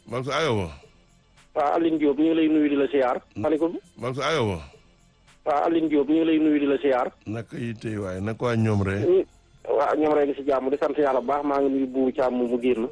Max Ayoba. waaw Aline Diop ñu ngi lay nuyu di la siyaar. maaleykum. Max Ayoba. waaw Aline Diop ñu ngi lay nuyu di la siyaar. naka yi tey waaye naka waa ñoom rek. waaw ñoom rek si jàmm di sant yàlla bu baax maa ngi nuyu buubu Thiam mu génn.